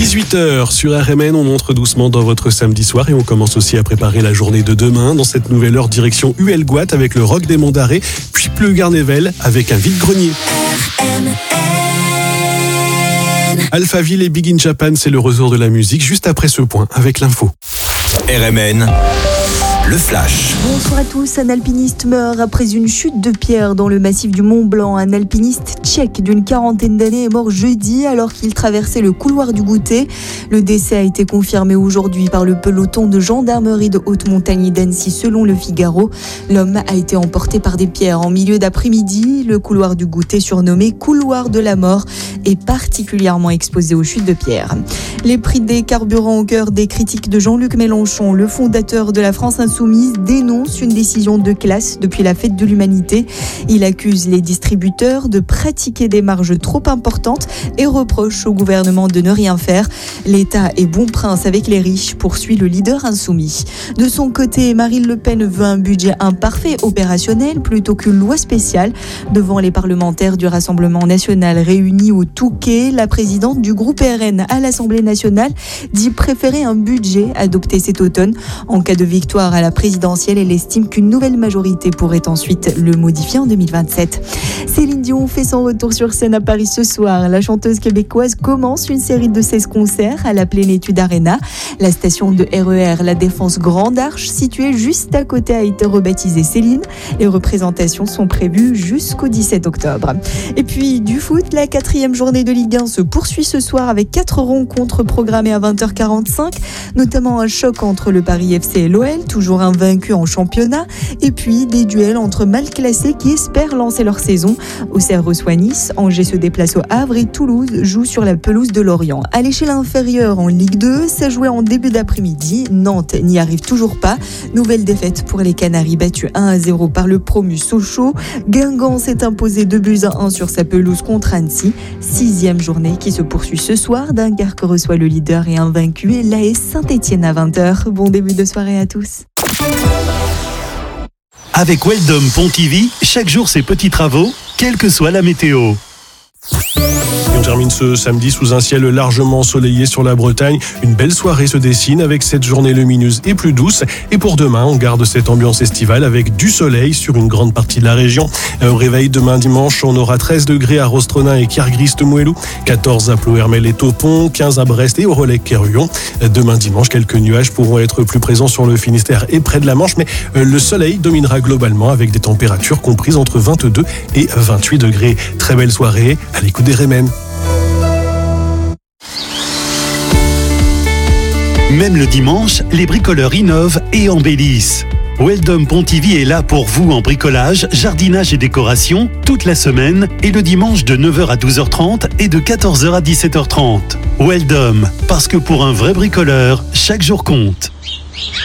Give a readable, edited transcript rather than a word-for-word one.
18h sur RMN, on entre doucement dans votre samedi soir et on commence aussi à préparer la journée de demain. Dans cette nouvelle heure, direction Huelgoat avec le Rock des Monts d'Arrée, puis Pleu-Garnével avec un vide-grenier. Alphaville et Big in Japan, c'est le ressort de la musique, juste après ce point avec l'info. RMN, le flash. Bonsoir à tous. Un alpiniste meurt après une chute de pierre dans le massif du Mont Blanc. Un alpiniste tchèque d'une quarantaine d'années est mort jeudi alors qu'il traversait le couloir du Goûter. Le décès a été confirmé aujourd'hui par le peloton de gendarmerie de haute montagne d'Annecy selon Le Figaro. L'homme a été emporté par des pierres en milieu d'après-midi. Le couloir du Goûter, surnommé couloir de la mort, est particulièrement exposé aux chutes de pierres. Les prix des carburants au cœur des critiques de Jean-Luc Mélenchon. Le fondateur de la France Insoumise dénonce une décision de classe depuis la fête de l'humanité. Il accuse les distributeurs de pratiquer des marges trop importantes et reproche au gouvernement de ne rien faire. L'État est bon prince avec les riches, poursuit le leader insoumis. De son côté, Marine Le Pen veut un budget imparfait, opérationnel, plutôt qu'une loi spéciale. Devant les parlementaires du Rassemblement national réunis au Touquet, la présidente du groupe RN à l'Assemblée nationale dit préférer un budget adopté cet automne. En cas de victoire à la présidentielle, elle estime qu'une nouvelle majorité pourrait ensuite le modifier en 2027. Céline Dion fait son retour sur scène à Paris ce soir. La chanteuse québécoise commence une série de 16 concerts à la Plénitude Arena. La station de RER La Défense Grande Arche, située juste à côté, a été rebaptisée Céline. Les représentations sont prévues jusqu'au 17 octobre. Et puis du foot, la 4e journée de Ligue 1 se poursuit ce soir avec 4 rencontres programmées à 20h45, notamment un choc entre le Paris FC et l'OL, toujours invaincu en championnat, et puis des duels entre mal classés qui espèrent lancer leur saison. Auxerre reçoit Nice, Angers se déplace au Havre et Toulouse joue sur la pelouse de Lorient. À l'échelle inférieure en Ligue 2, ça jouait en début d'après-midi. Nantes n'y arrive toujours pas. Nouvelle défaite pour les Canaries, battus 1-0 par le promu Sochaux. Guingamp s'est imposé 2-1 sur sa pelouse contre Annecy. 6e journée qui se poursuit ce soir. Dunkerque reçoit le leader et invaincu l'AS Saint-Etienne à 20h. Bon début de soirée à tous. Avec Weldom Pontivy, chaque jour ses petits travaux, quelle que soit la météo. On termine ce samedi sous un ciel largement ensoleillé sur la Bretagne. Une belle soirée se dessine avec cette journée lumineuse et plus douce. Et pour demain, on garde cette ambiance estivale avec du soleil sur une grande partie de la région. Au réveil demain dimanche, on aura 13 degrés à Rostronin et Kiergrist-Moellou, 14 à Ploërmel et Topon, 15 à Brest et au Relecq-Kerhuon. Demain dimanche, quelques nuages pourront être plus présents sur le Finistère et près de la Manche, mais le soleil dominera globalement avec des températures comprises entre 22 et 28 degrés. Très belle soirée à l'écoute des RMN. Même le dimanche, les bricoleurs innovent et embellissent. Weldom Pontivy est là pour vous en bricolage, jardinage et décoration toute la semaine et le dimanche de 9h à 12h30 et de 14h à 17h30. Weldom, parce que pour un vrai bricoleur, chaque jour compte.